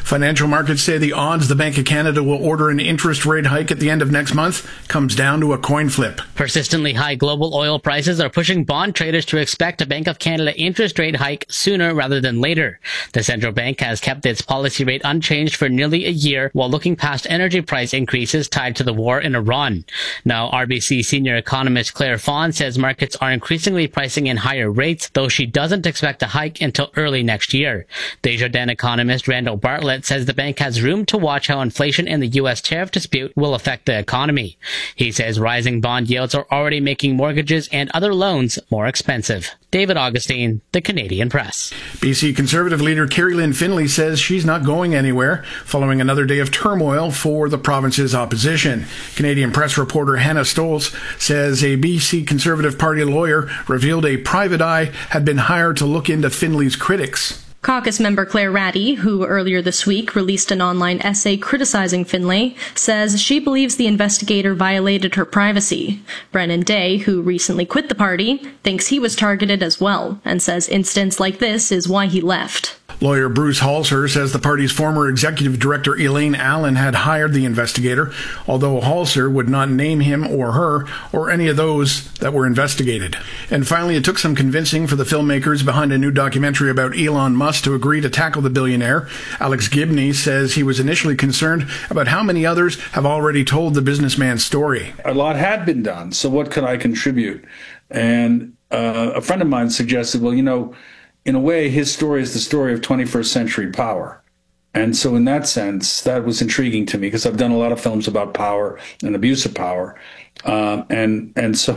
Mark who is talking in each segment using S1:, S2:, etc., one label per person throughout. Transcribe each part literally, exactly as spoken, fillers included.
S1: Financial markets say the odds the Bank of Canada will order an interest rate hike at the end of next month comes down to a coin flip.
S2: Persistently high global oil prices are pushing bond traders to expect a Bank of Canada interest rate hike sooner rather than later. The central bank has kept its policy rate unchanged for nearly a year while looking past energy price increases tied to the war in Iran. Now, R B C senior economist Claire Fawn says markets are increasingly pricing in higher rates, though she doesn't expect a hike until early next year. Desjardins economist Randall Bartlett says the bank has room to watch how inflation in the U S tariff dispute will affect the economy. He says rising bond yields are already making mortgages and other loans more expensive. David Augustine, The Canadian Press.
S1: B C Conservative leader Kerry Lynn Finlay says she's not going anywhere following another day of turmoil for the province's opposition. Canadian Press reporter Hannah Stoltz says a B C Conservative Party lawyer revealed a private eye had been hired to look into Finlay's critics.
S3: Caucus member Claire Ratty, who earlier this week released an online essay criticizing Finlay, says she believes the investigator violated her privacy. Brennan Day, who recently quit the party, thinks he was targeted as well, and says incidents like this is why he left.
S1: Lawyer Bruce Halser says the party's former executive director Elaine Allen had hired the investigator, although Halser would not name him or her or any of those that were investigated. And finally, it took some convincing for the filmmakers behind a new documentary about Elon Musk to agree to tackle the billionaire. Alex Gibney says he was initially concerned about how many others have already told the businessman's story.
S4: A lot had been done, so what could I contribute? And uh, a friend of mine suggested, well, you know, in a way, his story is the story of twenty-first century power. And so in that sense, that was intriguing to me because I've done a lot of films about power and abuse of power. Um, and and so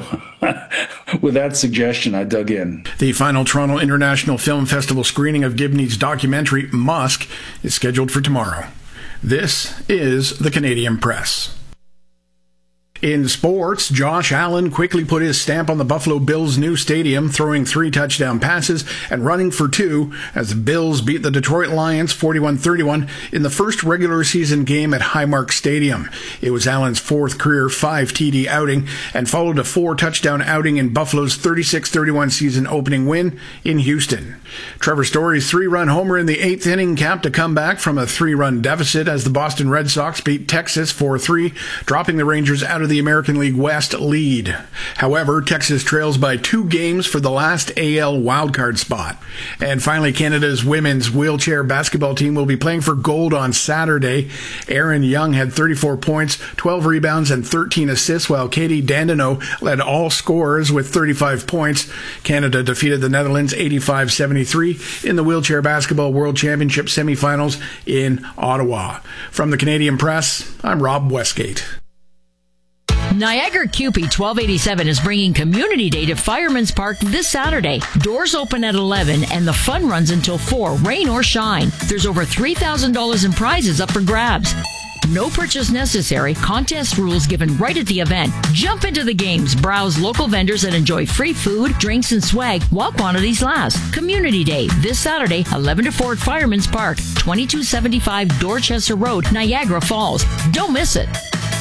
S4: with that suggestion, I dug in.
S1: The final Toronto International Film Festival screening of Gibney's documentary, Musk, is scheduled for tomorrow. This is the Canadian Press. In sports, Josh Allen quickly put his stamp on the Buffalo Bills' new stadium, throwing three touchdown passes and running for two as the Bills beat the Detroit Lions forty-one thirty-one in the first regular season game at Highmark Stadium. It was Allen's fourth career five T D outing and followed a four-touchdown outing in Buffalo's thirty-six thirty-one season opening win in Houston. Trevor Story's three-run homer in the eighth inning capped a comeback from a three-run deficit as the Boston Red Sox beat Texas four three, dropping the Rangers out of the American League West lead. However, Texas trails by two games for the last A L wildcard spot. And finally, Canada's women's wheelchair basketball team will be playing for gold on Saturday. Erin Young had thirty-four points, twelve rebounds, and thirteen assists, while Katie Dandeneau led all scorers with thirty-five points. Canada defeated the Netherlands eighty-five seventy-three in the Wheelchair Basketball World Championship semifinals in Ottawa. From the Canadian Press, I'm Rob Westgate.
S5: Niagara C U P E twelve eighty-seven is bringing Community Day to Fireman's Park this Saturday. Doors open at eleven and the fun runs until four, rain or shine. There's over three thousand dollars in prizes up for grabs. No purchase necessary. Contest rules given right at the event. Jump into the games, browse local vendors, and enjoy free food, drinks, and swag while quantities last. Community Day this Saturday, eleven to four at Fireman's Park, twenty-two seventy-five Dorchester Road, Niagara Falls. Don't miss it.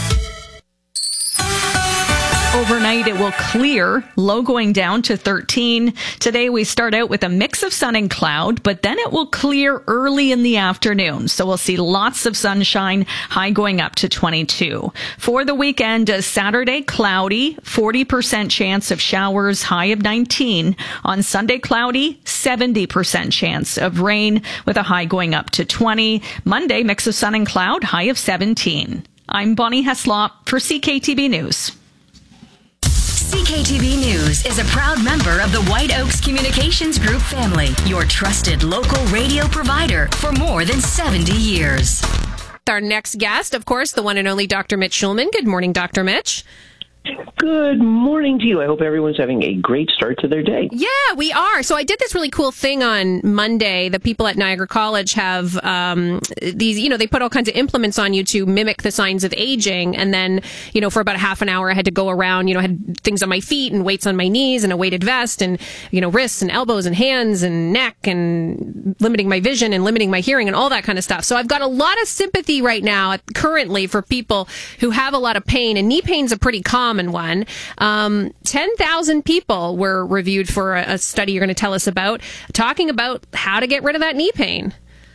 S6: Overnight, it will clear, low going down to thirteen. Today, we start out with a mix of sun and cloud, but then it will clear early in the afternoon. So we'll see lots of sunshine, high going up to twenty-two. For the weekend, uh, Saturday, cloudy, forty percent chance of showers, high of nineteen. On Sunday, cloudy, seventy percent chance of rain with a high going up to twenty. Monday, mix of sun and cloud, high of seventeen. I'm Bonnie Heslop for C K T B News.
S7: C K T B News is a proud member of the White Oaks Communications Group family, your trusted local radio provider for more than seventy years.
S8: Our next guest, of course, the one and only Doctor Mitch Schulman. Good morning, Doctor Mitch.
S9: Good morning to you. I hope everyone's having a great start to their day.
S8: Yeah, we are. So I did this really cool thing on Monday. The people at Niagara College have um, these, you know, they put all kinds of implements on you to mimic the signs of aging. And then, you know, for about a half an hour, I had to go around, you know, I had things on my feet and weights on my knees and a weighted vest and, you know, wrists and elbows and hands and neck and limiting my vision and limiting my hearing and all that kind of stuff. So I've got a lot of sympathy right now currently for people who have a lot of pain, and knee pain's a pretty common one. Um, ten thousand people were reviewed for a, a study you're going to tell us about, talking about how to get rid of that knee pain.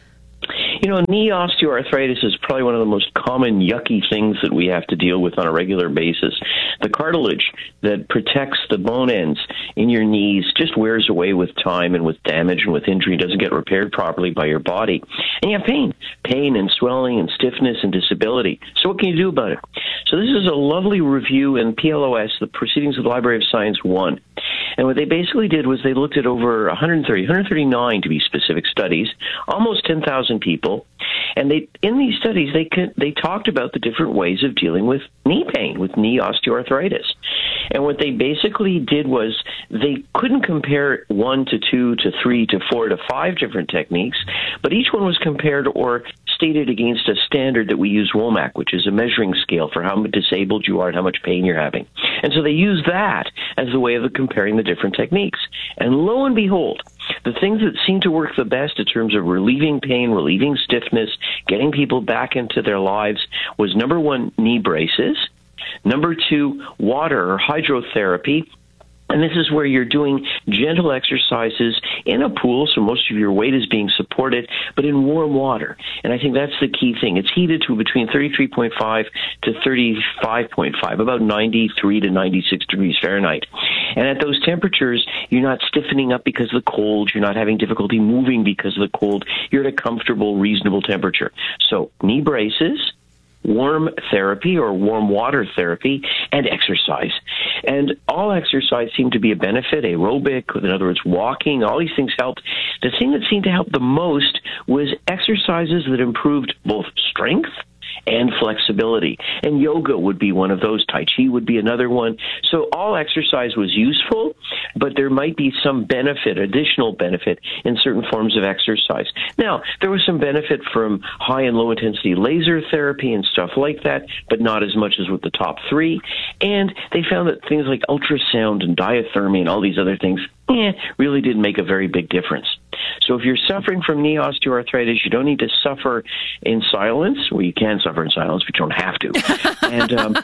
S9: You know, knee osteoarthritis is probably one of the most common yucky things that we have to deal with on a regular basis. The cartilage that protects the bone ends in your knees just wears away with time and with damage and with injury, doesn't get repaired properly by your body. And you have pain, pain and swelling and stiffness and disability. So what can you do about it? So this is a lovely review in P L O S, the Proceedings of the Library of Science one. And what they basically did was they looked at over one hundred thirty, one hundred thirty-nine to be specific studies, almost ten thousand people. And they, in these studies, they could, they talked about the different ways of dealing with knee pain, with knee osteoarthritis. And what they basically did was they couldn't compare one to two to three to four to five different techniques, but each one was compared or stated against a standard that we use, WOMAC, which is a measuring scale for how disabled you are and how much pain you're having. And so they used that as the way of comparing the different techniques. And lo and behold, the things that seem to work the best in terms of relieving pain, relieving stiffness, getting people back into their lives was, number one, knee braces, number two, water or hydrotherapy. And this is where you're doing gentle exercises in a pool, so most of your weight is being supported, but in warm water. And I think that's the key thing. It's heated to between thirty-three point five to thirty-five point five, about ninety-three to ninety-six degrees Fahrenheit. And at those temperatures, you're not stiffening up because of the cold. You're not having difficulty moving because of the cold. You're at a comfortable, reasonable temperature. So knee braces, warm therapy or warm water therapy, and exercise. And all exercise seemed to be a benefit, aerobic, in other words, walking, all these things helped. The thing that seemed to help the most was exercises that improved both strength and flexibility. And yoga would be one of those. Tai Chi would be another one. So all exercise was useful, but there might be some benefit, additional benefit, in certain forms of exercise. Now, there was some benefit from high and low intensity laser therapy and stuff like that, but not as much as with the top three. And they found that things like ultrasound and diathermy and all these other things eh, really didn't make a very big difference. So if you're suffering from knee osteoarthritis, you don't need to suffer in silence. Well, you can suffer in silence, but you don't have to. and, um,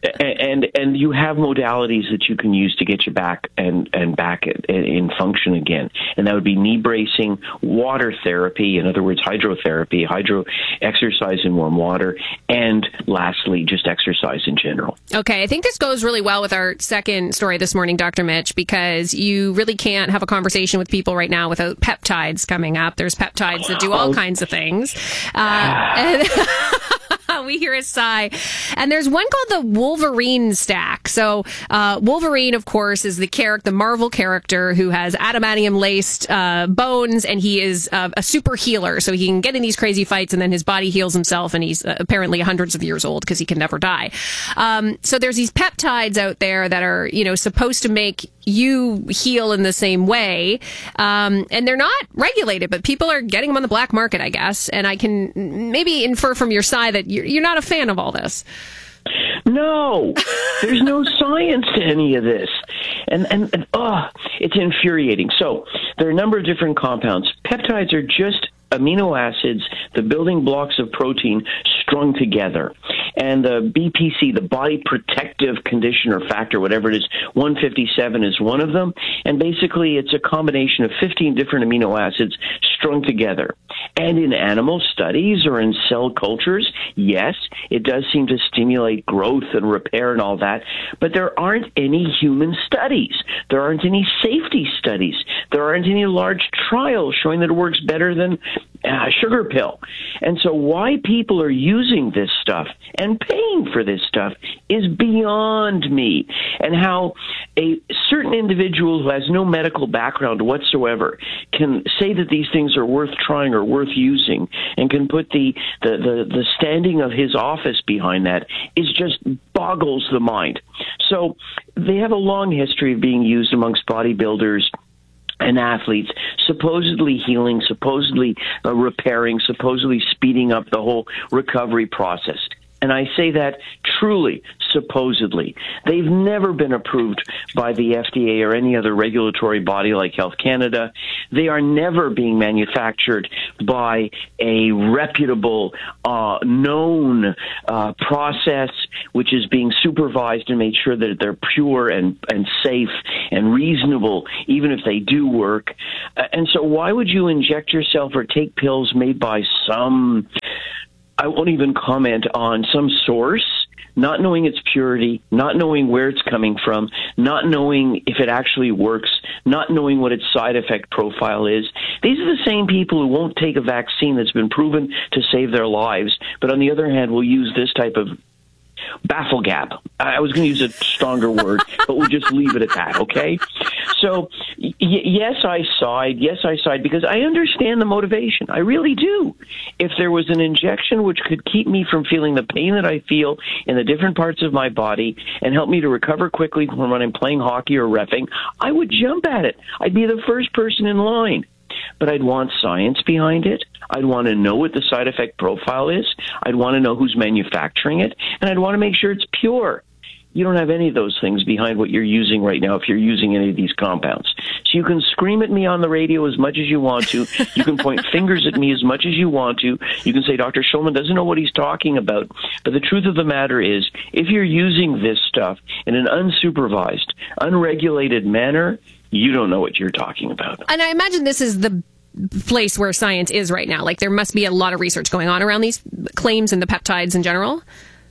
S9: and and you have modalities that you can use to get you back and, and back in function again. And that would be knee bracing, water therapy, in other words, hydrotherapy, hydro exercise in warm water, and lastly, just exercise in general.
S8: Okay, I think this goes really well with our second story this morning, Doctor Mitch, because you really can't have a conversation with people right now without peptides coming up. There's peptides that do all kinds of things. Uh, and we hear a sigh. And there's one called the Wolverine stack. So uh, Wolverine, of course, is the character, the Marvel character who has adamantium-laced uh, bones, and he is uh, a super healer. So he can get in these crazy fights, and then his body heals himself, and he's uh, apparently hundreds of years old because he can never die. Um, so there's these peptides out there that are, you know, supposed to make you heal in the same way. Um, and they're not regulated, but people are getting them on the black market, I guess. And I can maybe infer from your side that you're, you're not a fan of all this.
S9: No, there's no science to any of this. And, and, and oh, it's infuriating. So there are a number of different compounds. Peptides are just amino acids, the building blocks of protein, strung together. And the B P C, the body protective conditioner factor, whatever it is, one fifty-seven is one of them. And basically, it's a combination of fifteen different amino acids strung together. And in animal studies or in cell cultures, yes, it does seem to stimulate growth and repair and all that. But there aren't any human studies. There aren't any safety studies. There aren't any large trials showing that it works better than a sugar pill. And so why people are using this stuff and paying for this stuff is beyond me. And how a certain individual who has no medical background whatsoever can say that these things are worth trying or worth using and can put the, the, the, the standing of his office behind that is just boggles the mind. So they have a long history of being used amongst bodybuilders and athletes, supposedly healing, supposedly uh, repairing, supposedly speeding up the whole recovery process. And I say that truly, supposedly. They've never been approved by the F D A or any other regulatory body like Health Canada. They are never being manufactured by a reputable, uh, known uh, process which is being supervised and made sure that they're pure and, and safe and reasonable, even if they do work. Uh, and so why would you inject yourself or take pills made by some... I won't even comment on some source, not knowing its purity, not knowing where it's coming from, not knowing if it actually works, not knowing what its side effect profile is. These are the same people who won't take a vaccine that's been proven to save their lives, but on the other hand will use this type of baffle gap. I was going to use a stronger word, but we'll just leave it at that, okay? So, y- yes, I side. Yes, I side because I understand the motivation. I really do. If there was an injection which could keep me from feeling the pain that I feel in the different parts of my body and help me to recover quickly from when I'm playing hockey or reffing, I would jump at it. I'd be the first person in line. But I'd want science behind it. I'd want to know what the side effect profile is. I'd want to know who's manufacturing it. And I'd want to make sure it's pure. You don't have any of those things behind what you're using right now if you're using any of these compounds. So you can scream at me on the radio as much as you want to. You can point fingers at me as much as you want to. You can say Doctor Shulman doesn't know what he's talking about. But the truth of the matter is, if you're using this stuff in an unsupervised, unregulated manner, you don't know what you're talking about.
S8: And I imagine this is the place where science is right now. Like, there must be a lot of research going on around these claims and the peptides in general.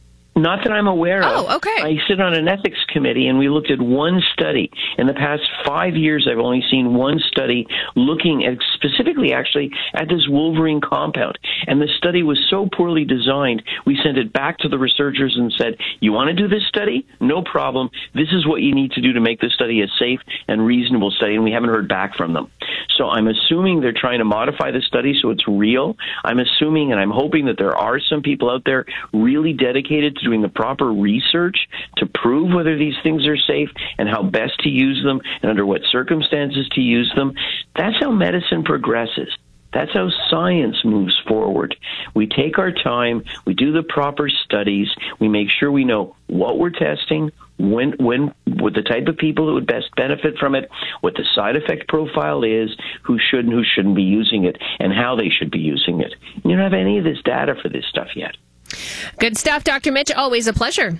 S9: Not that I'm aware of.
S8: Oh, okay.
S9: I sit on an ethics committee, and we looked at one study. In the past five years, I've only seen one study looking at specifically, actually, at this Wolverine compound. And the study was so poorly designed, we sent it back to the researchers and said, you want to do this study? No problem. This is what you need to do to make this study a safe and reasonable study, and we haven't heard back from them. So I'm assuming they're trying to modify the study so it's real. I'm assuming and I'm hoping that there are some people out there really dedicated to doing the proper research to prove whether these things are safe and how best to use them and under what circumstances to use them. That's how medicine progresses. That's how science moves forward. We take our time, we do the proper studies, we make sure we know what we're testing, when, when, with the type of people who would best benefit from it, what the side effect profile is, who should and who shouldn't be using it, and how they should be using it. You don't have any of this data for this stuff yet.
S8: Good stuff, Doctor Mitch. Always a pleasure.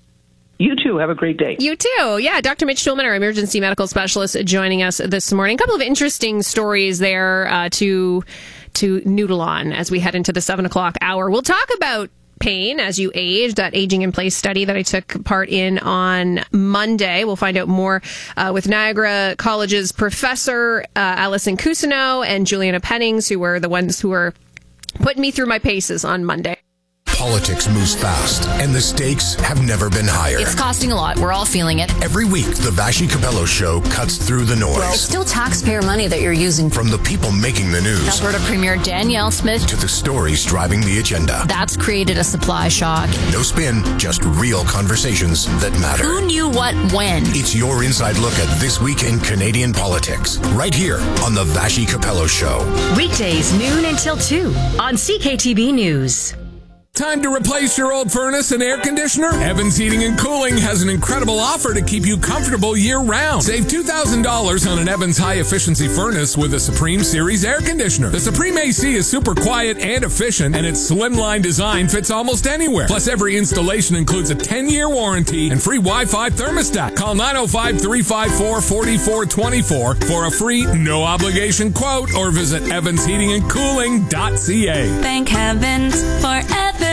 S9: You too. Have a great day.
S8: You too. Yeah, Doctor Mitch Shulman, our emergency medical specialist, joining us this morning. A couple of interesting stories there uh, to to noodle on as we head into the seven o'clock hour. We'll talk about pain as you age, that aging in place study that I took part in on Monday. We'll find out more uh, with Niagara College's professor, uh, Alison Cousineau, and Juliana Pennings, who were the ones who were putting me through my paces on Monday.
S10: Politics moves fast, and the stakes have never been higher.
S5: It's costing a lot. We're all feeling it.
S10: Every week, the Vashi Capello Show cuts through the noise.
S5: Well, it's still taxpayer money that you're using.
S10: From the people making the news.
S5: Alberta Premier Danielle Smith.
S10: To the stories driving the agenda.
S5: That's created a supply shock.
S10: No spin, just real conversations that matter.
S5: Who knew what when?
S10: It's your inside look at this week in Canadian politics. Right here on the Vashi Capello Show.
S7: Weekdays, noon until two on C K T B News.
S11: Time to replace your old furnace and air conditioner? Evans Heating and Cooling has an incredible offer to keep you comfortable year-round. Save two thousand dollars on an Evans high-efficiency furnace with a Supreme Series air conditioner. The Supreme A C is super quiet and efficient, and its slimline design fits almost anywhere. Plus, every installation includes a ten-year warranty and free Wi-Fi thermostat. Call nine oh five, three five four, four four two four for a free, no-obligation quote, or visit evans heating and cooling dot c a.
S12: Thank heavens for Evans.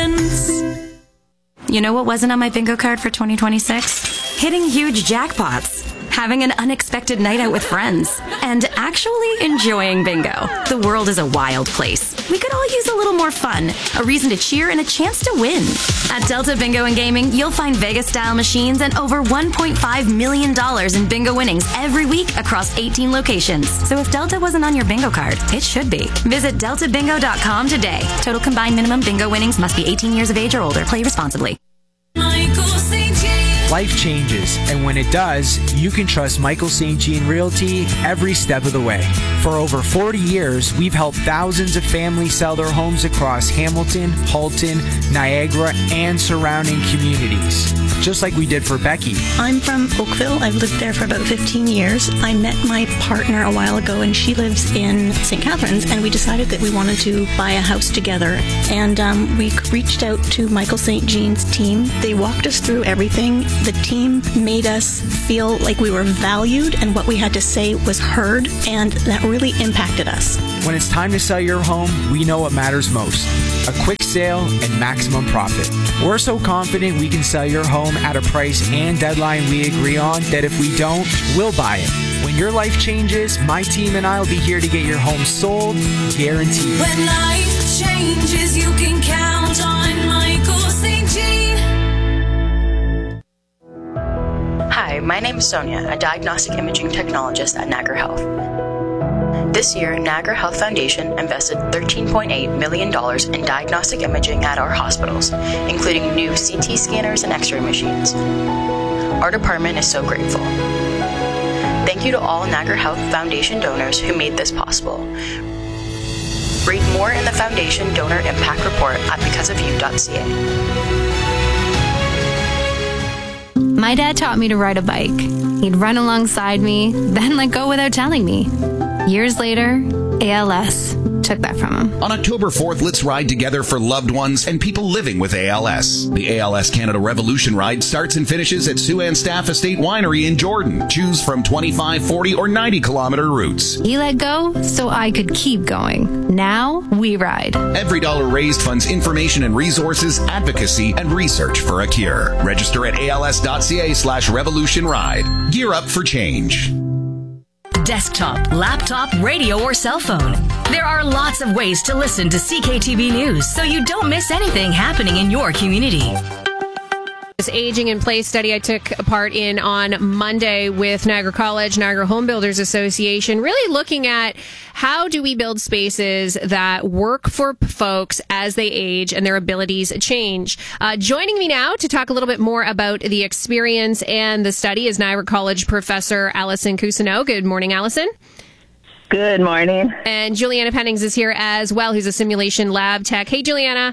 S12: You know what wasn't on my bingo card for twenty twenty-six? Hitting huge jackpots, having an unexpected night out with friends, and actually enjoying bingo. The world is a wild place. We could all use a little more fun, a reason to cheer, and a chance to win. At Delta Bingo and Gaming, you'll find Vegas-style machines and over one point five million dollars in bingo winnings every week across eighteen locations. So if Delta wasn't on your bingo card, it should be. Visit delta bingo dot com today. Total combined minimum bingo winnings must be eighteen years of age or older. Play responsibly.
S13: Michael Saint James. Life changes, and when it does, you can trust Michael Saint Jean Realty every step of the way. For over forty years, we've helped thousands of families sell their homes across Hamilton, Halton, Niagara, and surrounding communities. Just like we did for Becky.
S14: I'm from Oakville. I've lived there for about fifteen years. I met my partner a while ago, and she lives in Saint Catharines, and we decided that we wanted to buy a house together. And um, we reached out to Michael Saint Jean's team. They walked us through everything. The team made us feel like we were valued and what we had to say was heard, and that really impacted us.
S13: When it's time to sell your home, we know what matters most. A quick sale and maximum profit. We're so confident we can sell your home at a price and deadline we agree on that if we don't, we'll buy it. When your life changes, my team and I will be here to get your home sold, guaranteed.
S15: When life changes, you can count on Michael Saint Jean.
S16: Hi, my name is Sonia, a diagnostic imaging technologist at Niagara Health. This year, Niagara Health Foundation invested thirteen point eight million dollars in diagnostic imaging at our hospitals, including new C T scanners and X-ray machines. Our department is so grateful. Thank you to all Niagara Health Foundation donors who made this possible. Read more in the Foundation Donor Impact Report at because of you dot c a.
S17: My dad taught me to ride a bike. He'd run alongside me, then let go without telling me. Years later, A L S took that from him.
S18: On October fourth, let's ride together for loved ones and people living with A L S. The A L S Canada Revolution Ride starts and finishes at Sue Ann Staff Estate Winery in Jordan. Choose from twenty-five, forty, or ninety kilometer routes.
S17: He let go so I could keep going. Now we ride.
S18: Every dollar raised funds information and resources, advocacy, and research for a cure. Register at als.ca slash revolution ride. Gear up for change.
S7: Desktop, laptop, radio, or cell phone. There are lots of ways to listen to C K T V News so you don't miss anything happening in your community.
S8: This aging in place study I took part in on Monday with Niagara College, Niagara Home Builders Association, really looking at how do we build spaces that work for folks as they age and their abilities change. Uh, joining me now to talk a little bit more about the experience and the study is Niagara College professor Allison Cousineau. Good morning, Allison.
S19: Good morning.
S8: And Juliana Pennings is here as well, who's a simulation lab tech. Hey, Juliana.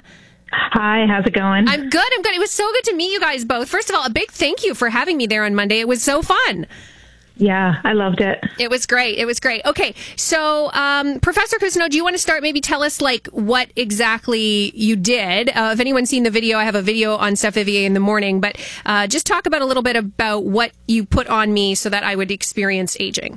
S19: Hi, how's it going?
S8: I'm good. I'm good. It was so good to meet you guys both. First of all, a big thank you for having me there on Monday. It was so fun.
S19: Yeah, I loved it.
S8: It was great. It was great. Okay, so um, Professor Cousineau, do you want to start? Maybe tell us like what exactly you did. Uh, if anyone's seen the video, I have a video on Steph Vivier in the morning. But uh, just talk about a little bit about what you put on me so that I would experience aging.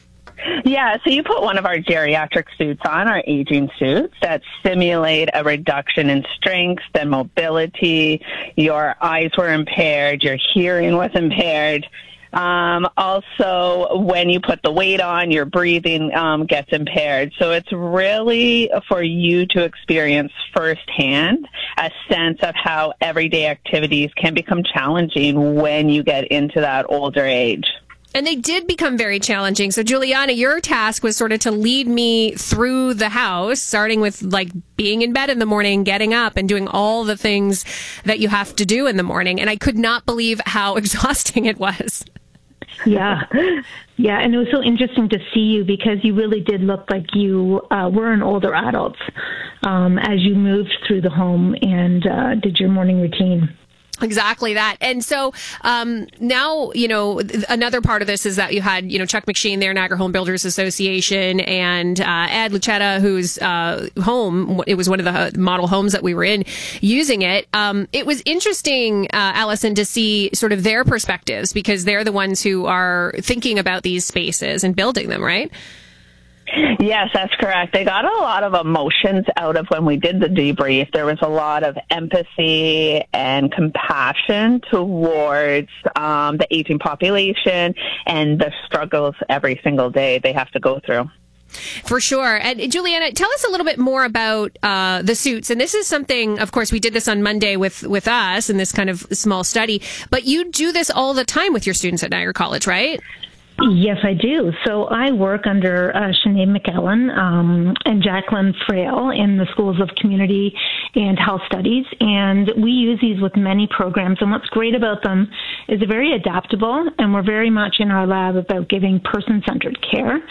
S19: Yeah, so you put one of our geriatric suits on, our aging suits, that simulate a reduction in strength and mobility. Your eyes were impaired, your hearing was impaired. Um, also, when you put the weight on, your breathing um, gets impaired. So it's really for you to experience firsthand a sense of how everyday activities can become challenging when you get into that older age.
S8: And they did become very challenging. So, Juliana, your task was sort of to lead me through the house, starting with like being in bed in the morning, getting up and doing all the things that you have to do in the morning. And I could not believe how exhausting it was.
S20: Yeah. Yeah. And it was so interesting to see you because you really did look like you uh, were an older adult um, as you moved through the home and uh, did your morning routine.
S8: Exactly that. And so um, now, you know, th- another part of this is that you had, you know, Chuck McShane there, Niagara Home Builders Association, and uh, Ed Lucetta, whose uh, home, it was one of the model homes that we were in, using it. Um, it was interesting, uh, Allison, to see sort of their perspectives because they're the ones who are thinking about these spaces and building them, right?
S19: Yes, that's correct. They got a lot of emotions out of when we did the debrief. There was a lot of empathy and compassion towards um, the aging population and the struggles every single day they have to go through.
S8: For sure. And Juliana, tell us a little bit more about uh, the suits. And this is something, of course, we did this on Monday with, with us in this kind of small study, but you do this all the time with your students at Niagara College, right?
S20: Yes, I do. So I work under uh, Sinead McEllen um, and Jacqueline Frail in the Schools of Community and health studies. And we use these with many programs. And what's great about them is they're very adaptable, and we're very much in our lab about giving person-centered care.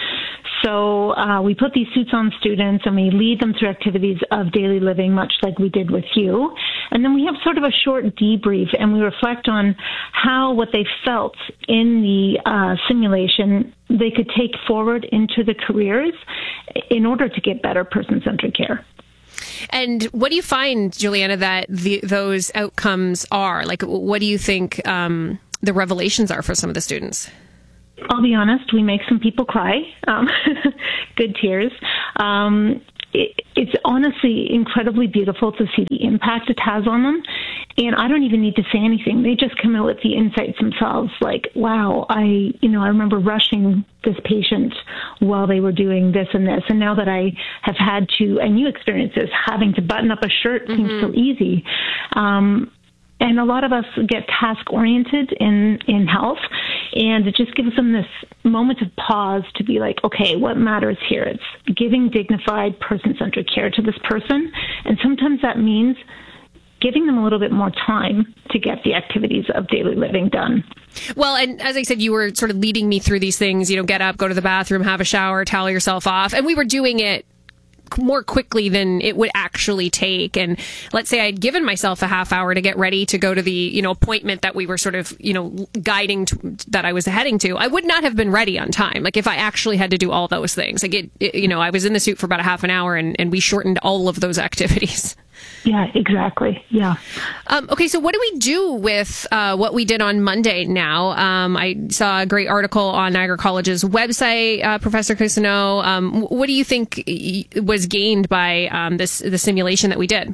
S20: So uh, we put these suits on students and we lead them through activities of daily living, much like we did with you. And then we have sort of a short debrief, and we reflect on how what they felt in the uh, simulation they could take forward into the careers in order to get better person-centered care.
S8: And what do you find, Juliana, that the, those outcomes are? Like, what do you think um, the revelations are for some of the students?
S20: I'll be honest, we make some people cry. Um, good tears. Um, it, it's honestly incredibly beautiful to see the impact it has on them. And I don't even need to say anything. They just come out with the insights themselves. Like, wow, I, you know, I remember rushing this patient while they were doing this and this. And now that I have had to, and you experience this, having to button up a shirt seems mm-hmm. so easy. Um, And a lot of us get task-oriented in, in health, and it just gives them this moment of pause to be like, okay, what matters here? It's giving dignified, person-centered care to this person, and sometimes that means giving them a little bit more time to get the activities of daily living done.
S8: Well, and as I said, you were sort of leading me through these things, you know, get up, go to the bathroom, have a shower, towel yourself off, and we were doing it more quickly than it would actually take. And let's say I'd given myself a half hour to get ready to go to the, you know, appointment that we were sort of, you know, guiding to, that I was heading to, I would not have been ready on time. Like if I actually had to do all those things, like it, it you know, I was in the suit for about a half an hour and, and we shortened all of those activities.
S20: Yeah, exactly. Yeah.
S8: Um, okay, so what do we do with uh, what we did on Monday now? Um, I saw a great article on Niagara College's website, uh, Professor Cousineau. Um, what do you think was gained by um, this the simulation that we did?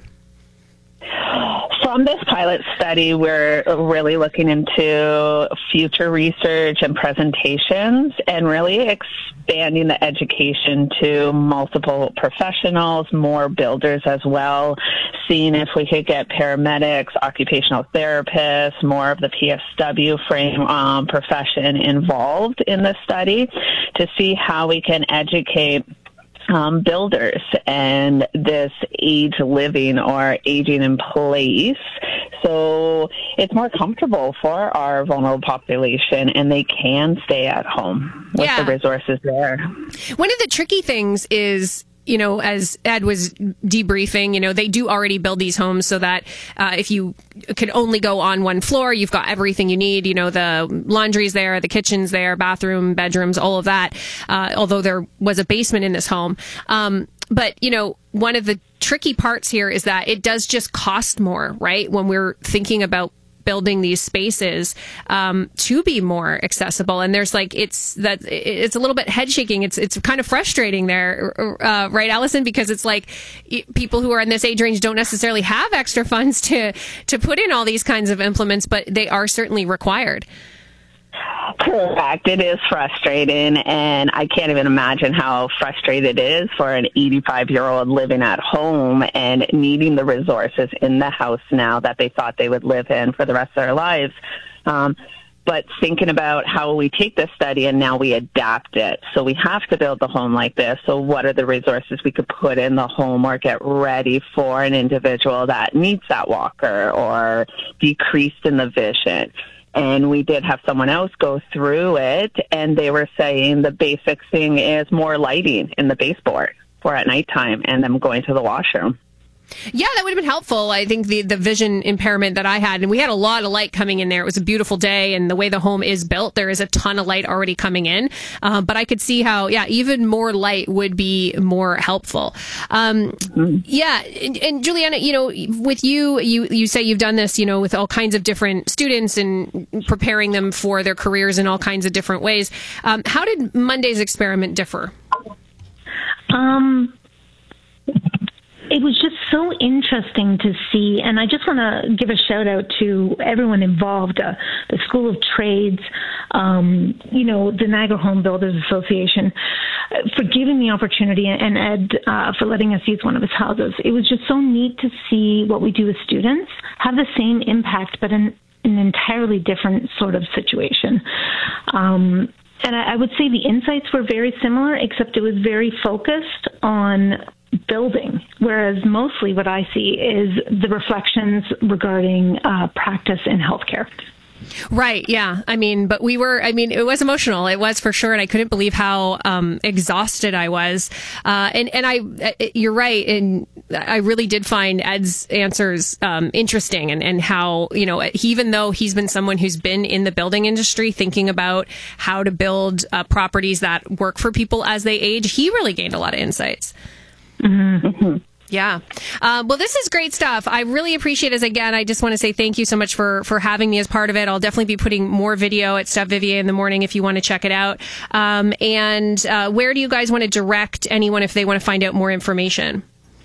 S19: From this pilot study, we're really looking into future research and presentations and really expanding the education to multiple professionals, more builders as well, seeing if we could get paramedics, occupational therapists, more of the P S W frame um, profession involved in the study to see how we can educate Um, builders and this age living or aging in place, so it's more comfortable for our vulnerable population and they can stay at home with
S8: yeah.
S19: the resources there.
S8: One of the tricky things is, you know, as Ed was debriefing, you know, they do already build these homes so that uh, if you could only go on one floor, you've got everything you need. You know, the laundry's there, the kitchen's there, bathroom, bedrooms, all of that. Uh, although there was a basement in this home. Um, but, you know, one of the tricky parts here is that it does just cost more, right? When we're thinking about building these spaces um, to be more accessible, and there's like it's that it's a little bit head shaking. It's it's kind of frustrating there, uh, right, Allison? Because it's like people who are in this age range don't necessarily have extra funds to to put in all these kinds of implements, but they are certainly required.
S19: Correct. It is frustrating, and I can't even imagine how frustrated it is for an eighty-five-year-old living at home and needing the resources in the house now that they thought they would live in for the rest of their lives. Um, but thinking about how we take this study and now we adapt it. So we have to build the home like this. So what are the resources we could put in the home or get ready for an individual that needs that walker or decreased in the vision? And we did have someone else go through it, and they were saying the basic thing is more lighting in the baseboard for at nighttime and them going to the washroom.
S8: Yeah, that would have been helpful. I think the, the vision impairment that I had, and we had a lot of light coming in there. It was a beautiful day, and the way the home is built, there is a ton of light already coming in. Uh, but I could see how, yeah, even more light would be more helpful. Um, mm-hmm. Yeah, and, and Juliana, you know, with you, you you say you've done this, you know, with all kinds of different students and preparing them for their careers in all kinds of different ways. Um, how did Monday's experiment differ?
S20: Um. It was just so interesting to see, and I just want to give a shout out to everyone involved, uh, the School of Trades, um, you know, the Niagara Home Builders Association, uh, for giving the opportunity, and Ed uh, for letting us use one of his houses. It was just so neat to see what we do with students have the same impact, but in an entirely different sort of situation. Um, and I, I would say the insights were very similar, except it was very focused on building, whereas mostly what I see is the reflections regarding uh, practice in healthcare.
S8: Right. Yeah. I mean, but we were, I mean, it was emotional. It was for sure. And I couldn't believe how um, exhausted I was. Uh, and, and I, you're right. And I really did find Ed's answers um, interesting and, and how, you know, he, even though he's been someone who's been in the building industry thinking about how to build uh, properties that work for people as they age, he really gained a lot of insights.
S20: Mm-hmm. Mm-hmm.
S8: Yeah. Uh, well, this is great stuff. I really appreciate it. Again, I just want to say thank you so much for, for having me as part of it. I'll definitely be putting more video at Steph Vivier in the morning if you want to check it out. Um, and uh, where do you guys want to direct anyone if they want to find out more information?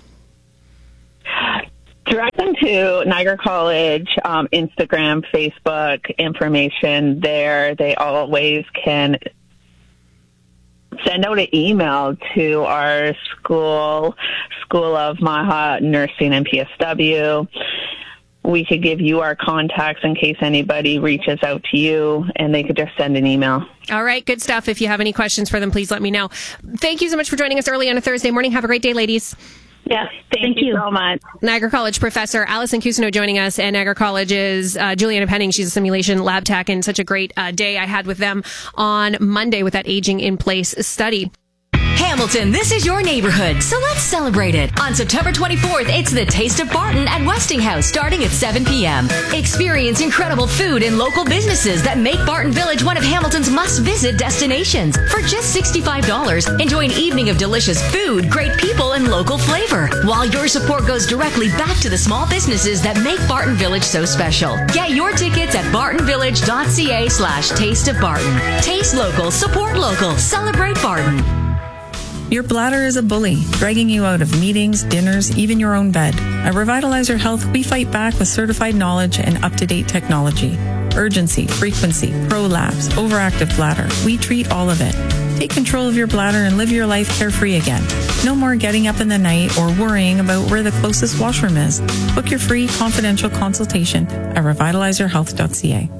S19: Direct them to Niagara College, um, Instagram, Facebook, information there. They always can send out an email to our school, School of Maha Nursing and P S W. We could give you our contacts in case anybody reaches out to you, and they could just send an email.
S8: All right, good stuff. If you have any questions for them, please let me know. Thank you so much for joining us early on a Thursday morning. Have a great day, ladies.
S19: Yes, thank, thank you. you so much.
S8: Niagara College professor Alison Cousineau joining us, and Niagara College's uh, Juliana Penning. She's a simulation lab tech, and such a great uh, day I had with them on Monday with that Aging in Place study.
S7: Hamilton, this is your neighborhood, so let's celebrate it. On September twenty-fourth, it's the Taste of Barton at Westinghouse, starting at seven p.m. Experience incredible food and local businesses that make Barton Village one of Hamilton's must-visit destinations. For just sixty-five dollars, enjoy an evening of delicious food, great people, and local flavor, while your support goes directly back to the small businesses that make Barton Village so special. Get your tickets at bartonvillage.ca slash taste of Barton. Taste local, support local, celebrate Barton.
S21: Your bladder is a bully, dragging you out of meetings, dinners, even your own bed. At Revitalizer Health, we fight back with certified knowledge and up-to-date technology. Urgency, frequency, prolapse, overactive bladder. We treat all of it. Take control of your bladder and live your life carefree again. No more getting up in the night or worrying about where the closest washroom is. Book your free confidential consultation at revitalizer health dot c a.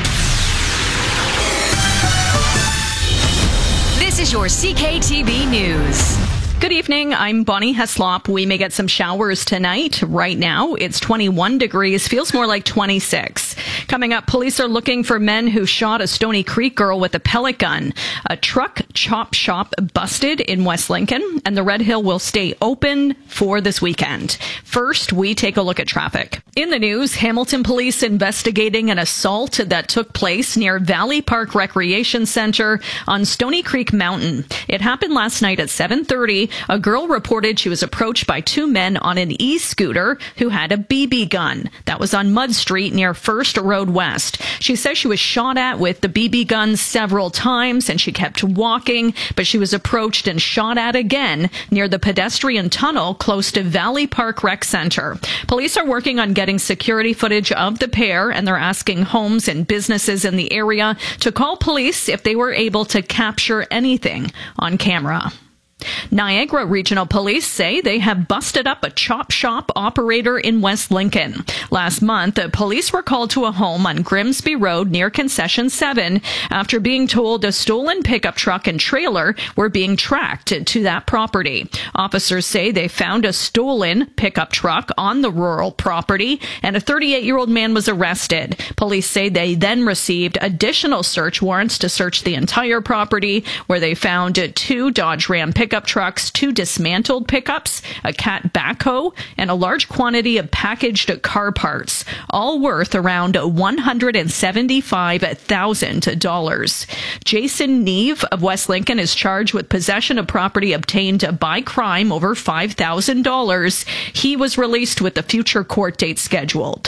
S7: This is your C K T B News.
S6: Good evening. I'm Bonnie Heslop. We may get some showers tonight. Right now, it's twenty-one degrees. Feels more like twenty-six. Coming up, police are looking for men who shot a Stony Creek girl with a pellet gun. A truck chop shop busted in West Lincoln, and the Red Hill will stay open for this weekend. First, we take a look at traffic. In the news, Hamilton police investigating an assault that took place near Valley Park Recreation Center on Stony Creek Mountain. It happened last night at seven thirty. A girl reported she was approached by two men on an e-scooter who had a B B gun. That was on Mud Street near First Road West. She says she was shot at with the B B gun several times and she kept walking, but she was approached and shot at again near the pedestrian tunnel close to Valley Park Rec Center. Police are working on getting security footage of the pair, and they're asking homes and businesses in the area to call police if they were able to capture anything on camera. Niagara Regional Police say they have busted up a chop shop operator in West Lincoln. Last month, the police were called to a home on Grimsby Road near Concession seven after being told a stolen pickup truck and trailer were being tracked to that property. Officers say they found a stolen pickup truck on the rural property, and a thirty-eight-year-old man was arrested. Police say they then received additional search warrants to search the entire property, where they found two Dodge Ram pickup Pickup trucks, two dismantled pickups, a cat backhoe, and a large quantity of packaged car parts, all worth around one hundred seventy-five thousand dollars. Jason Neve of West Lincoln is charged with possession of property obtained by crime over five thousand dollars. He was released with a future court date scheduled.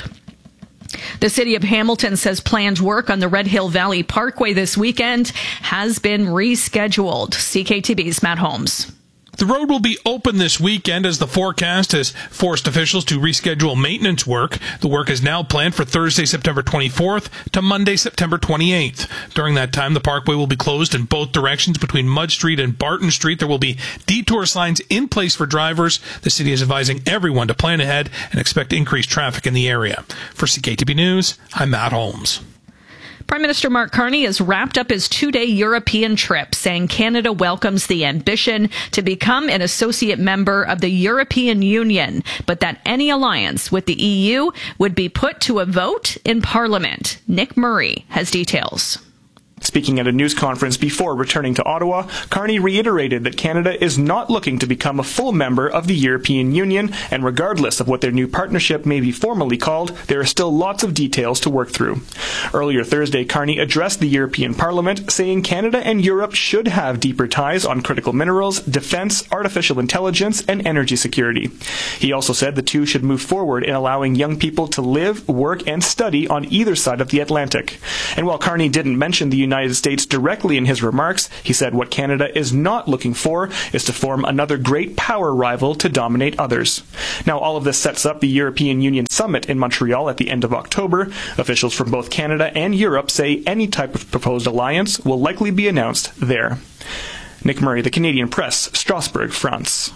S6: The city of Hamilton says planned work on the Red Hill Valley Parkway this weekend has been rescheduled. C K T B's Matt Holmes.
S22: The road will be open this weekend as the forecast has forced officials to reschedule maintenance work. The work is now planned for Thursday, September twenty-fourth to Monday, September twenty-eighth. During that time, the parkway will be closed in both directions between Mud Street and Barton Street. There will be detour signs in place for drivers. The city is advising everyone to plan ahead and expect increased traffic in the area. For C K T B News, I'm Matt Holmes.
S6: Prime Minister Mark Carney has wrapped up his two-day European trip, saying Canada welcomes the ambition to become an associate member of the European Union, but that any alliance with the E U would be put to a vote in Parliament. Nick Murray has details.
S2: Speaking at a news conference before returning to Ottawa, Carney reiterated that Canada is not looking to become a full member of the European Union, and regardless of what their new partnership may be formally called, there are still lots of details to work through. Earlier Thursday, Carney addressed the European Parliament, saying Canada and Europe should have deeper ties on critical minerals, defence, artificial intelligence, and energy security. He also said the two should move forward in allowing young people to live, work, and study on either side of the Atlantic. And while Carney didn't mention the United States directly in his remarks, he said what Canada is not looking for is to form another great power rival to dominate others. Now, all of this sets up the European Union Summit in Montreal at the end of October. Officials from both Canada and Europe say any type of proposed alliance will likely be announced there. Nick Murray, The Canadian Press, Strasbourg, France.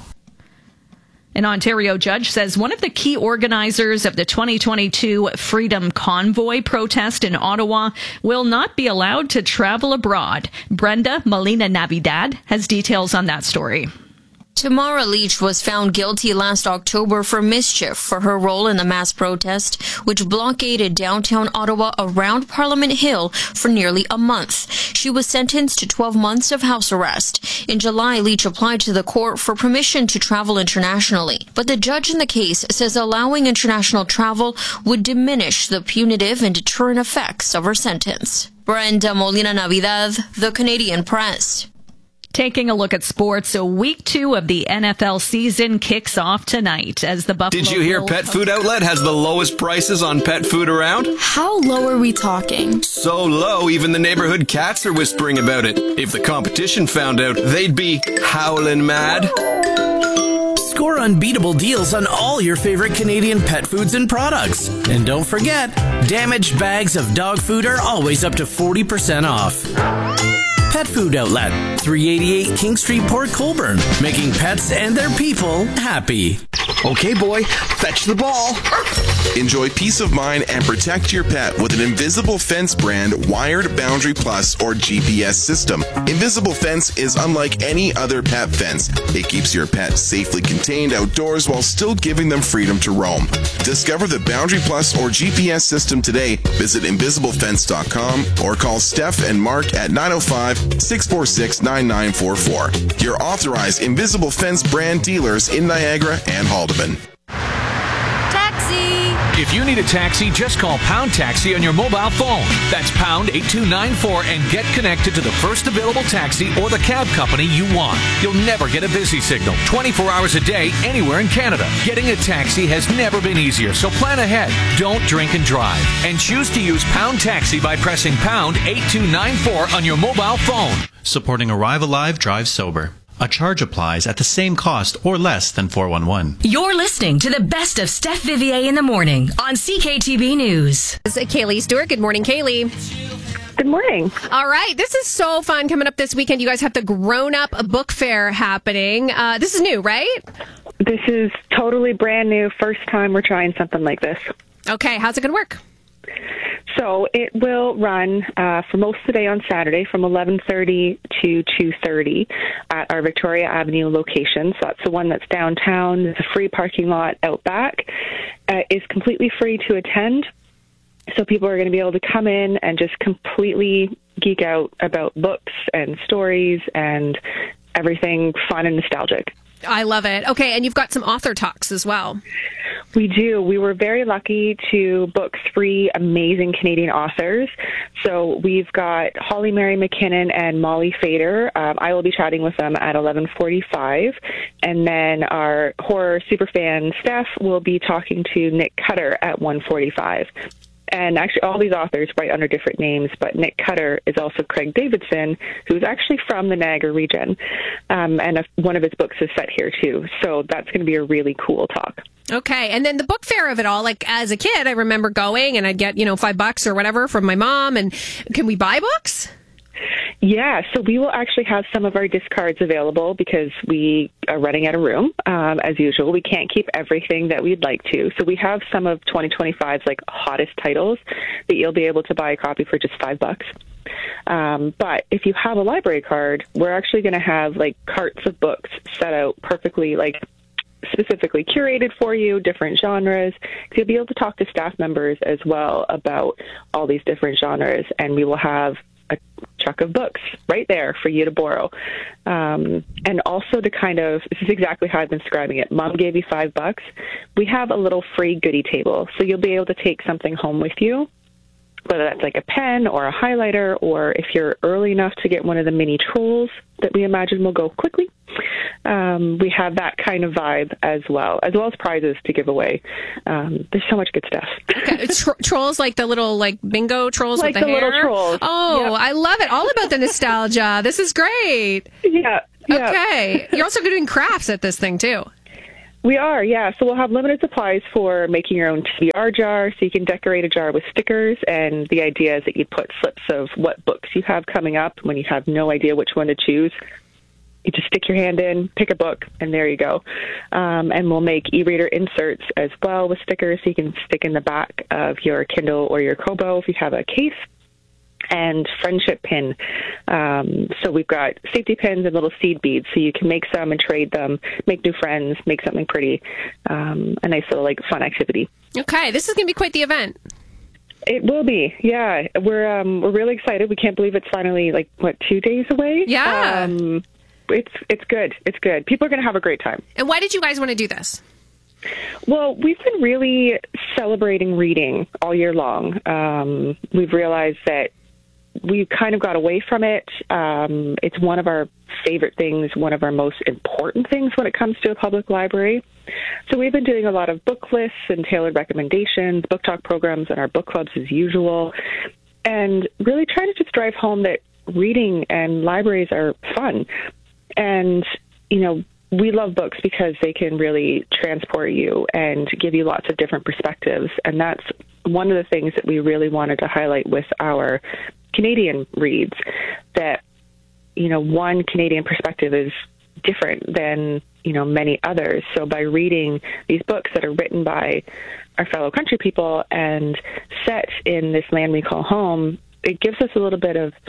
S6: An Ontario judge says one of the key organizers of the twenty twenty-two Freedom Convoy protest in Ottawa will not be allowed to travel abroad. Brenda Molina Navidad has details on that story.
S3: Tamara Leach was found guilty last October for mischief for her role in the mass protest, which blockaded downtown Ottawa around Parliament Hill for nearly a month. She was sentenced to twelve months of house arrest. In July, Leach applied to the court for permission to travel internationally, but the judge in the case says allowing international travel would diminish the punitive and deterrent effects of her sentence. Brenda Molina Navidad, The Canadian Press.
S6: Taking a look at sports, so week two of the N F L season kicks off tonight as the Buffalo
S23: Did you hear
S6: Bills
S23: Pet Food Outlet has the lowest prices on pet food around?
S24: How low are we talking?
S23: So low, even the neighborhood cats are whispering about it. If the competition found out, they'd be howling mad.
S25: Score unbeatable deals on all your favorite Canadian pet foods and products. And don't forget, damaged bags of dog food are always up to forty percent off. Pet Food Outlet, three eighty-eight King Street, Port Colborne, making pets and their people happy.
S26: Okay, boy, fetch the ball. Enjoy peace of mind and protect your pet with an Invisible Fence brand Wired Boundary Plus or G P S system. Invisible Fence is unlike any other pet fence. It keeps your pet safely contained outdoors while still giving them freedom to roam. Discover the Boundary Plus or G P S system today. Visit invisible fence dot com or call Steph and Mark at nine oh five, six four six, nine nine four four. Your authorized Invisible Fence brand dealers in Niagara and Haldeman.
S27: Taxi! If you need a taxi, just call Pound Taxi on your mobile phone. That's pound eight two nine four and get connected to the first available taxi or the cab company you want. You'll never get a busy signal. twenty-four hours a day, anywhere in Canada. Getting a taxi has never been easier, so plan ahead. Don't drink and drive. And choose to use Pound Taxi by pressing pound eight two nine four on your mobile phone.
S28: Supporting Arrive Alive, Drive Sober. A charge applies at the same cost or less than four one one.
S7: You're listening to the best of Steph Vivier in the morning on C K T B News.
S8: This is Kaylee Stewart. Good morning, Kaylee.
S29: Good morning.
S8: All right. This is so fun coming up this weekend. You guys have the Grown Up Book Fair happening. Uh, this is new, right?
S29: This is totally brand new. First time we're trying something like this.
S8: Okay. How's it going to work?
S29: So it will run uh, for most of the day on Saturday from eleven thirty to two thirty at our Victoria Avenue location. So that's the one that's downtown. There's a free parking lot out back. Uh, it's completely free to attend. So people are going to be able to come in and just completely geek out about books and stories and everything fun and nostalgic.
S8: I love it. Okay, and you've got some author talks as well.
S29: We do. We were very lucky to book three amazing Canadian authors. So we've got Holly Mary McKinnon and Molly Fader. Um, I will be chatting with them at eleven forty-five. And then our horror superfan Steph will be talking to Nick Cutter at one forty-five. And actually, all these authors write under different names, but Nick Cutter is also Craig Davidson, who's actually from the Niagara region. Um, and a, one of his books is set here, too. So that's going to be a really cool talk.
S8: Okay. And then the book fair of it all, like as a kid, I remember going and I'd get, you know, five bucks or whatever from my mom. And can we buy books?
S29: Yeah, so we will actually have some of our discards available because we are running out of room, um, as usual. We can't keep everything that we'd like to. So we have some of twenty twenty-five's like hottest titles that you'll be able to buy a copy for just five bucks. Um, but if you have a library card, we're actually going to have like carts of books set out perfectly, like specifically curated for you, different genres. So you'll be able to talk to staff members as well about all these different genres, and we will have a chuck of books right there for you to borrow. Um, and also to kind of, this is exactly how I've been describing it. Mom gave you five bucks. We have a little free goodie table. So you'll be able to take something home with you, whether that's like a pen or a highlighter, or if you're early enough to get one of the mini trolls that we imagine will go quickly. Um, we have that kind of vibe as well, as well as prizes to give away. Um, there's so much good stuff.
S8: Okay. Tro- trolls like the little like bingo trolls
S29: like
S8: with the,
S29: the
S8: hair?
S29: little trolls.
S8: Oh,
S29: Yep.
S8: I love it. All about the nostalgia. This is great.
S29: Yeah. yeah.
S8: Okay. You're also doing crafts at this thing too.
S29: We are, yeah. So we'll have limited supplies for making your own T B R jar, so you can decorate a jar with stickers. And the idea is that you put slips of what books you have coming up when you have no idea which one to choose. You just stick your hand in, pick a book, and there you go. Um, and we'll make e-reader inserts as well with stickers, so you can stick in the back of your Kindle or your Kobo if you have a case. And friendship pin. Um, so we've got safety pins and little seed beads, so you can make some and trade them, make new friends, make something pretty. Um, a nice little like fun activity.
S8: Okay, this is going to be quite the event.
S29: It will be, yeah. We're um, we're really excited. We can't believe it's finally like what two days away.
S8: Yeah.
S29: Um, it's it's good. It's good. People are going to have a great time.
S8: And why did you guys want to do this?
S29: Well, we've been really celebrating reading all year long. Um, we've realized that we kind of got away from it. Um, it's one of our favorite things, one of our most important things when it comes to a public library. So we've been doing a lot of book lists and tailored recommendations, book talk programs, and our book clubs as usual, and really trying to just drive home that reading and libraries are fun. And, you know, we love books because they can really transport you and give you lots of different perspectives. And that's one of the things that we really wanted to highlight with our Canadian reads, that, you know, one Canadian perspective is different than, you know, many others. So by reading these books that are written by our fellow country people and set in this land we call home, it gives us a little bit of,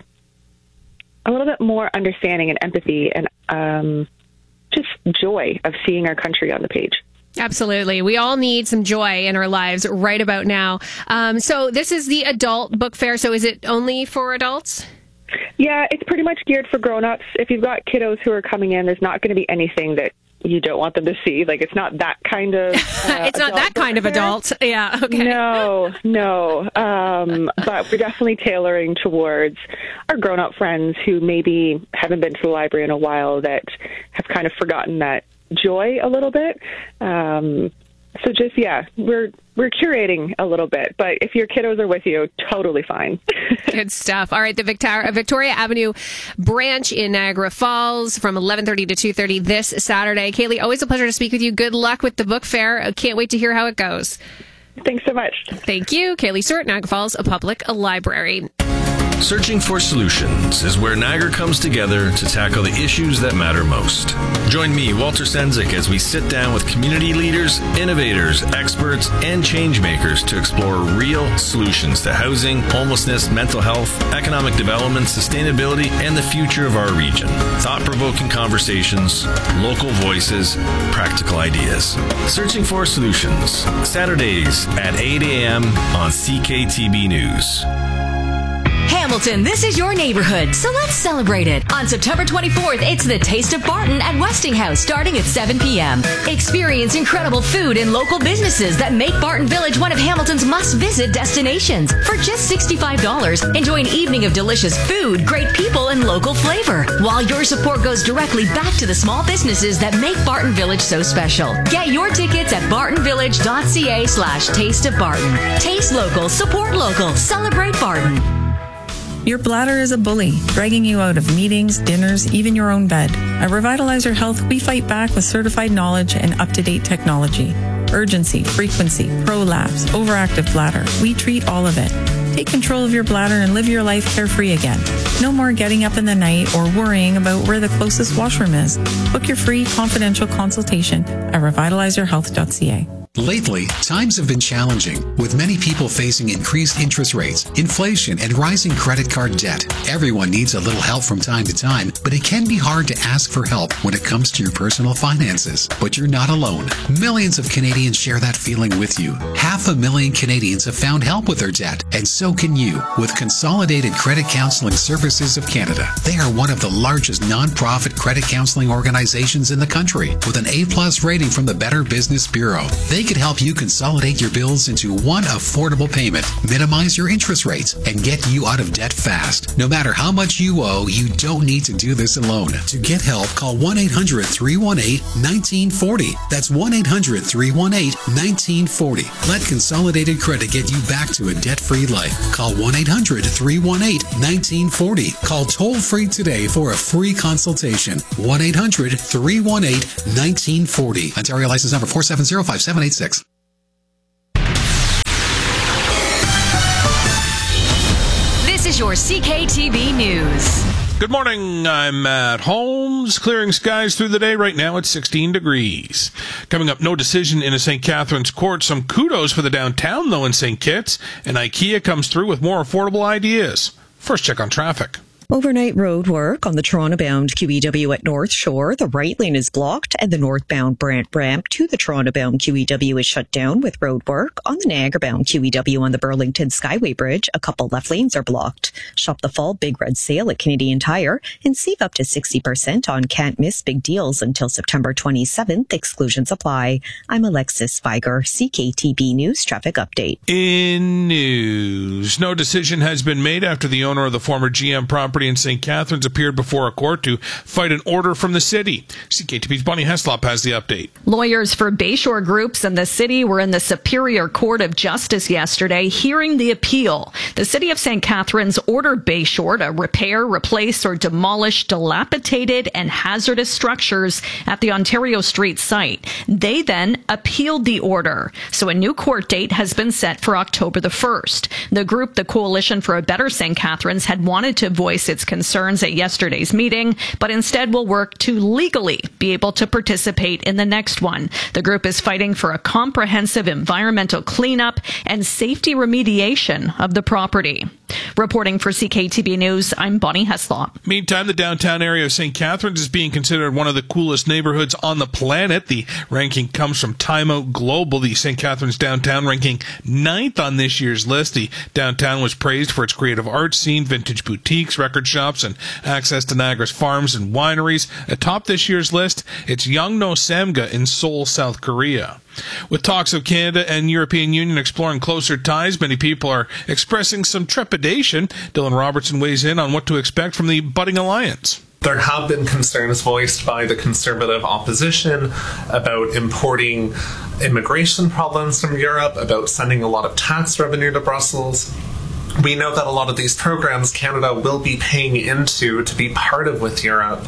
S29: a little bit more understanding and empathy and um, just joy of seeing our country on the page.
S8: Absolutely. We all need some joy in our lives right about now. Um, so this is the adult book fair. So is it only for adults?
S29: Yeah, it's pretty much geared for grown-ups. If you've got kiddos who are coming in, there's not going to be anything that you don't want them to see. Like, it's not that kind of uh,
S8: It's not that kind of adult. Yeah, okay.
S29: No, no. Um, but we're definitely tailoring towards our grown-up friends who maybe haven't been to the library in a while, that have kind of forgotten that joy a little bit. Um, so just, yeah, we're we're curating a little bit, but if your kiddos are with you, totally fine.
S8: Good stuff. All right, the Victoria, Victoria Avenue branch in Niagara Falls from eleven thirty to two thirty this Saturday. Kaylee, always a pleasure to speak with you. Good luck with the book fair. Can't wait to hear how it goes.
S29: Thanks so much.
S8: Thank you. Kaylee Stewart, Niagara Falls Public Library.
S1: Searching for Solutions is where Niagara comes together to tackle the issues that matter most. Join me, Walter Senzik, as we sit down with community leaders, innovators, experts, and change makers to explore real solutions to housing, homelessness, mental health, economic development, sustainability, and the future of our region. Thought-provoking conversations, local voices, practical ideas. Searching for Solutions, Saturdays at eight a.m. on C K T B News.
S7: Hamilton, this is your neighborhood, so let's celebrate it. On September twenty-fourth, it's the Taste of Barton at Westinghouse, starting at seven p.m. Experience incredible food and local businesses that make Barton Village one of Hamilton's must-visit destinations. For just sixty-five dollars, enjoy an evening of delicious food, great people, and local flavor, while your support goes directly back to the small businesses that make Barton Village so special. Get your tickets at bartonvillage.ca slash taste of Barton. Taste local, support local, celebrate Barton.
S21: Your bladder is a bully, dragging you out of meetings, dinners, even your own bed. At Revitalizer Health, we fight back with certified knowledge and up-to-date technology. Urgency, frequency, prolapse, overactive bladder. We treat all of it. Take control of your bladder and live your life carefree again. No more getting up in the night or worrying about where the closest washroom is. Book your free confidential consultation at revitalizer health dot c a.
S4: Lately, times have been challenging, with many people facing increased interest rates, inflation, and rising credit card debt. Everyone needs a little help from time to time, but it can be hard to ask for help when it comes to your personal finances. But you're not alone. Millions of Canadians share that feeling with you. Half a million Canadians have found help with their debt, and so can you with Consolidated Credit Counseling Services of Canada. They are one of the largest non-profit credit counseling organizations in the country, with an A-plus rating from the Better Business Bureau. They could help you consolidate your bills into one affordable payment, minimize your interest rates, and get you out of debt fast. No matter how much you owe, you don't need to do this alone. To get help, call one eight hundred, three one eight, one nine four zero. That's one eight hundred, three one eight, one nine four zero. Let Consolidated Credit get you back to a debt-free life. Call one eight hundred, three one eight, one nine four zero. Call toll-free today for a free consultation. one eight hundred, three one eight, one nine four zero. Ontario license number four seven zero, five seven eight six.
S7: This is your C K T B News.
S22: Good morning, I'm Matt Holmes. Clearing skies through the day. Right now it's sixteen degrees. Coming up, no decision in a Saint Catharines court. Some kudos for the downtown, though, in Saint Kitts. And IKEA comes through with more affordable ideas. First check on traffic.
S5: Overnight road work on the Toronto-bound Q E W at North Shore. The right lane is blocked and the northbound Brant ramp to the Toronto-bound Q E W is shut down with road work. On the Niagara-bound Q E W on the Burlington Skyway Bridge, a couple left lanes are blocked. Shop the fall big red sale at Canadian Tire and save up to sixty percent on can't miss big deals until September twenty-seventh. Exclusions apply. I'm Alexis Feiger, C K T B News Traffic Update.
S22: In news, no decision has been made after the owner of the former G M property in Saint Catharines appeared before a court to fight an order from the city. C K T B's Bonnie Heslop has the update.
S6: Lawyers for Bayshore Groups and the city were in the Superior Court of Justice yesterday hearing the appeal. The city of Saint Catharines ordered Bayshore to repair, replace, or demolish dilapidated and hazardous structures at the Ontario Street site. They then appealed the order. So a new court date has been set for October the first. The group, the Coalition for a Better Saint Catharines, had wanted to voice its concerns at yesterday's meeting, but instead will work to legally be able to participate in the next one. The group is fighting for a comprehensive environmental cleanup and safety remediation of the property. Reporting for C K T B News, I'm Bonnie Heslop.
S22: Meantime, the downtown area of Saint Catharines is being considered one of the coolest neighborhoods on the planet. The ranking comes from Time Out Global, the Saint Catharines downtown ranking ninth on this year's list. The downtown was praised for its creative art scene, vintage boutiques, record shops, and access to Niagara's farms and wineries. Atop this year's list, it's Yongno Samga in Seoul, South Korea. With talks of Canada and European Union exploring closer ties, many people are expressing some trepidation. Dylan Robertson weighs in on what to expect from the budding alliance.
S9: There have been concerns voiced by the Conservative opposition about importing immigration problems from Europe, about sending a lot of tax revenue to Brussels. We know that a lot of these programs Canada will be paying into to be part of with Europe.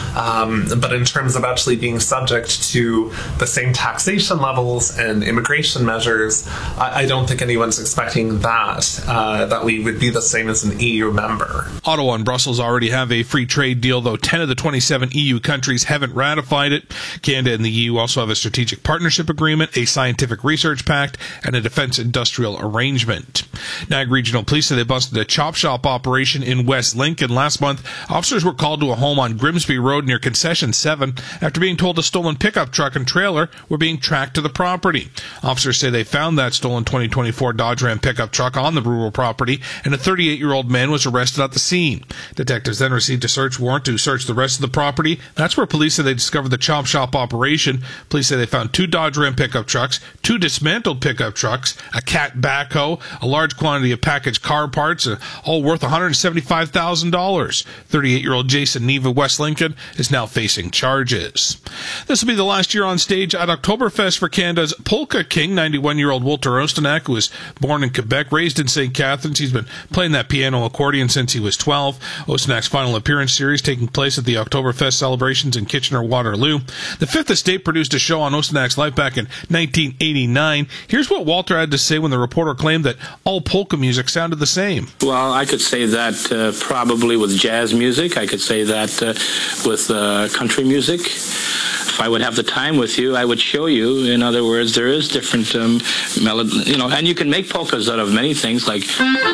S9: Um, but in terms of actually being subject to the same taxation levels and immigration measures, I, I don't think anyone's expecting that, uh, that we would be the same as an E U member.
S22: Ottawa and Brussels already have a free trade deal, though ten of the twenty-seven E U countries haven't ratified it. Canada and the E U also have a strategic partnership agreement, a scientific research pact, and a defense industrial arrangement. Niagara Regional Police say they busted a chop shop operation in West Lincoln. Last month, officers were called to a home on Grimsby Road near Concession seven after being told a stolen pickup truck and trailer were being tracked to the property. Officers say they found that stolen twenty twenty-four Dodge Ram pickup truck on the rural property, and a thirty-eight-year-old man was arrested at the scene. Detectives then received a search warrant to search the rest of the property. That's where police say they discovered the chop shop operation. Police say they found two Dodge Ram pickup trucks, two dismantled pickup trucks, a cat backhoe, a large quantity of packaged car parts, uh, all worth one hundred seventy-five thousand dollars. thirty-eight-year-old Jason Neva, West Lincoln, is now facing charges. This will be the last year on stage at Oktoberfest for Canada's Polka King, ninety-one-year-old Walter Ostanak, who was born in Quebec, raised in Saint Catharines. He's been playing that piano accordion since he was twelve. Ostanak's final appearance series taking place at the Oktoberfest celebrations in Kitchener-Waterloo. The Fifth Estate produced a show on Ostanak's life back in nineteen eighty-nine. Here's what Walter had to say when the reporter claimed that all polka polka music sounded the same.
S10: Well, I could say that uh, probably with jazz music. I could say that uh, with uh, country music. If I would have the time with you, I would show you. In other words, there is different um, melody, you know, and you can make polkas out of many things, like.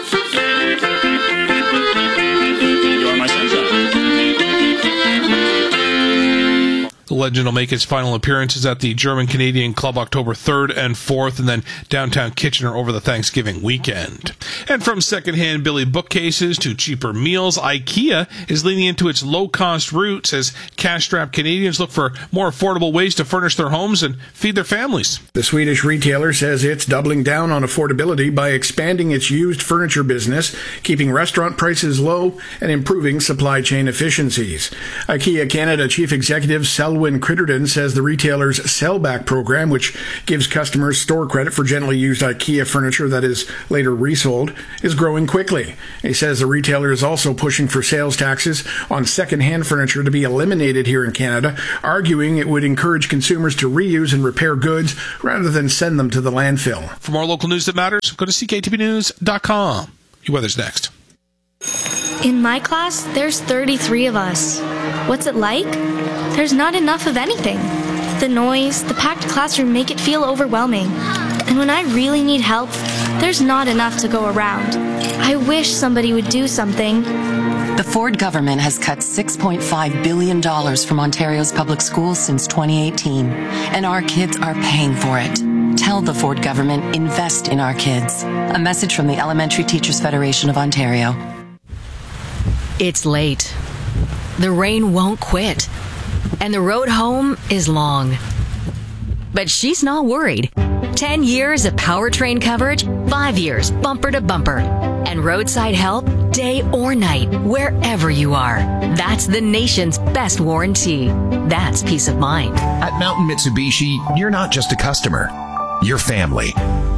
S22: The legend will make its final appearances at the German-Canadian Club October third and fourth, and then downtown Kitchener over the Thanksgiving weekend. And from secondhand Billy bookcases to cheaper meals, IKEA is leaning into its low-cost roots as cash-strapped Canadians look for more affordable ways to furnish their homes and feed their families.
S11: The Swedish retailer says it's doubling down on affordability by expanding its used furniture business, keeping restaurant prices low, and improving supply chain efficiencies. IKEA Canada Chief Executive Selwyn Critterton says the retailer's sellback program, which gives customers store credit for gently used IKEA furniture that is later resold, is growing quickly. He says the retailer is also pushing for sales taxes on second-hand furniture to be eliminated here in Canada, arguing it would encourage consumers to reuse and repair goods rather than send them to the landfill.
S22: For more local news that matters, go to c k t b news dot com. Your weather's next.
S24: In my class, there's thirty-three of us. What's it like? There's not enough of anything. The noise, the packed classroom make it feel overwhelming. And when I really need help, there's not enough to go around. I wish somebody would do something.
S12: The Ford government has cut six point five billion dollars from Ontario's public schools since twenty eighteen, and our kids are paying for it. Tell the Ford government, invest in our kids. A message from the Elementary Teachers Federation of Ontario.
S7: It's late. The rain won't quit. And the road home is long. But she's not worried. Ten years of powertrain coverage, five years bumper to bumper. And roadside help, day or night, wherever you are. That's the nation's best warranty. That's peace of mind.
S13: At Mountain Mitsubishi, you're not just a customer. You're family.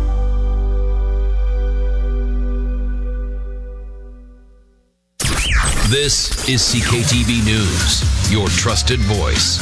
S14: This is C K T V News, your trusted voice.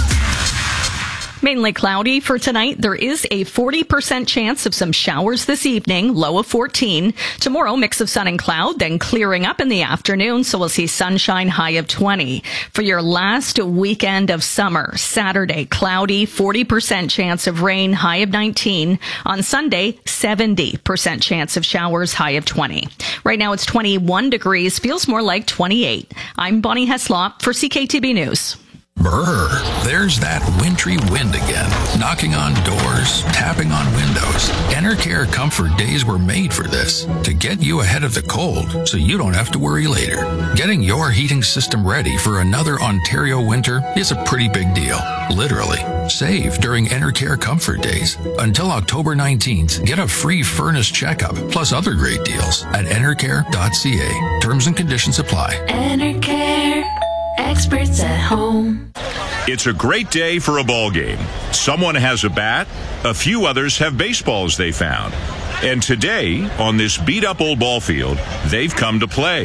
S6: Mainly cloudy for tonight. There is a forty percent chance of some showers this evening, low of fourteen. Tomorrow, mix of sun and cloud, then clearing up in the afternoon, so we'll see sunshine, high of twenty. For your last weekend of summer, Saturday, cloudy, forty percent chance of rain, high of nineteen. On Sunday, seventy percent chance of showers, high of twenty. Right now, it's twenty-one degrees, feels more like twenty-eight. I'm Bonnie Heslop for C K T V News.
S15: Brr, there's that wintry wind again, knocking on doors, tapping on windows. Enercare Comfort Days were made for this, to get you ahead of the cold so you don't have to worry later. Getting your heating system ready for another Ontario winter is a pretty big deal, literally. Save during Enercare Comfort Days. Until October nineteenth, get a free furnace checkup, plus other great deals at enercare dot c a. Terms and conditions apply.
S24: Enercare. Experts at home.
S16: It's a great day for a ball game. Someone has a bat, a few others have baseballs they found. And today, on this beat-up old ball field, they've come to play.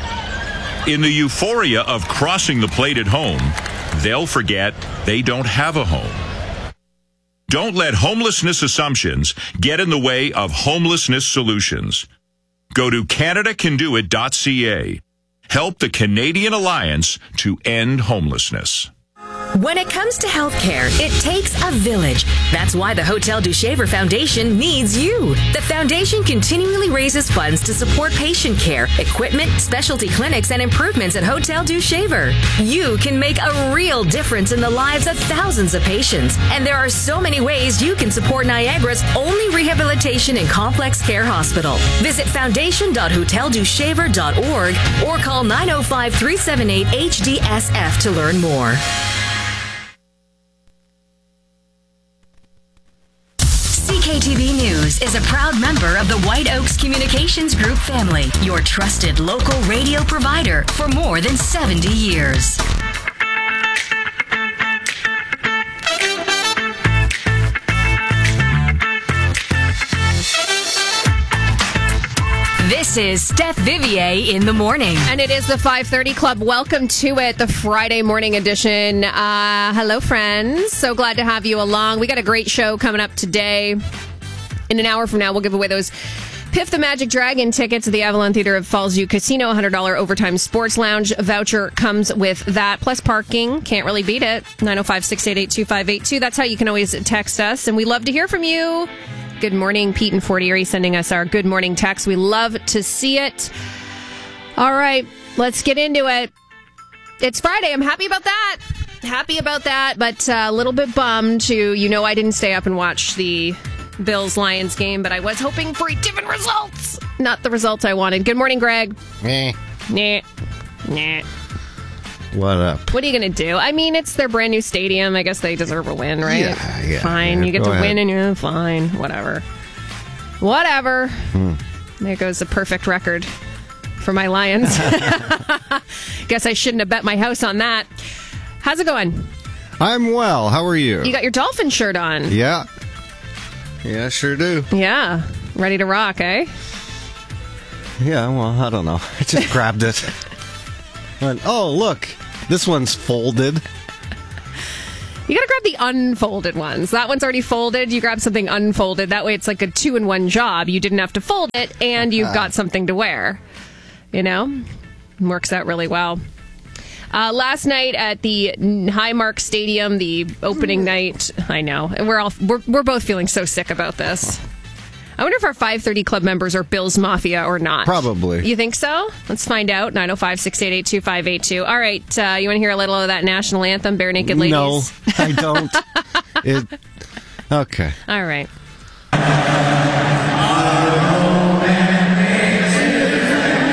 S16: In the euphoria of crossing the plate at home, they'll forget they don't have a home. Don't let homelessness assumptions get in the way of homelessness solutions. Go to canada can do it dot c a. Help the Canadian Alliance to end homelessness.
S7: When it comes to healthcare, it takes a village. That's why the Hotel du Shaver Foundation needs you. The foundation continually raises funds to support patient care, equipment, specialty clinics, and improvements at Hotel du Shaver. You can make a real difference in the lives of thousands of patients. And there are so many ways you can support Niagara's only rehabilitation and complex care hospital. Visit foundation dot hotel du shaver dot org or call nine oh five, three seven eight, H D S F to learn more. C K T V News is a proud member of the White Oaks Communications Group family, your trusted local radio provider for more than seventy years. This is Steph Vivier in the morning.
S8: And it is the five thirty Club. Welcome to it, the Friday morning edition. Uh, hello, friends. So glad to have you along. We got a great show coming up today. In an hour from now, we'll give away those Piff the Magic Dragon tickets at the Avalon Theatre of Fallsview Casino, one hundred dollars overtime sports lounge voucher comes with that, plus parking. Can't really beat it. nine oh five, six eight eight, two five eight two. That's how you can always text us, and we love to hear from you. Good morning, Pete and Fort Erie sending us our good morning text. We love to see it. All right, let's get into it. It's Friday. I'm happy about that. Happy about that, but uh, a little bit bummed to, you know, I didn't stay up and watch the Bills-Lions game, but I was hoping for different results. Not the results I wanted. Good morning, Greg.
S2: Nah.
S8: Nah. Nah.
S2: What up?
S8: What are you going to do? I mean, it's their brand new stadium. I guess they deserve a win, right?
S2: Yeah, yeah.
S8: Fine.
S2: Yeah,
S8: you get to
S2: ahead.
S8: win and you're fine. Whatever. Whatever.
S2: Hmm.
S8: There goes the perfect record for my Lions. Guess I shouldn't have bet my house on that. How's it going?
S2: I'm well. How are you?
S8: You got your Dolphin shirt on.
S2: Yeah. Yeah, sure do.
S8: Yeah. Ready to rock, eh?
S2: Yeah, well, I don't know. I just grabbed it. Went, oh, look. This one's folded.
S8: You gotta grab the unfolded ones. That one's already folded. You grab something unfolded. That way it's like a two-in-one job. You didn't have to fold it, and you've got something to wear. You know? Works out really well. Uh, last night at the Highmark Stadium, the opening night, I know, and we're all we're we're both feeling so sick about this. I wonder if our five thirty Club members are Bills Mafia or not.
S2: Probably.
S8: You think so? Let's find out. nine oh five, six eight eight, two five eight two. All right, uh, you want to hear a little of that national anthem, Bare Naked Ladies?
S2: No, I don't. it, okay.
S8: All right.